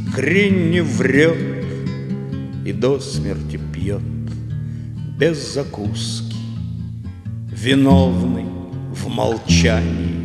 хрень не врет и до смерти пьет без закуски, виновный в молчании